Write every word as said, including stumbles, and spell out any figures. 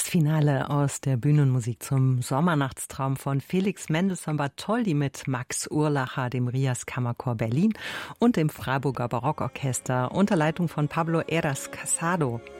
Finale aus der Bühnenmusik zum Sommernachtstraum von Felix Mendelssohn Bartholdy mit Max Urlacher, dem Rias Kammerchor Berlin und dem Freiburger Barockorchester unter Leitung von Pablo Eras Casado.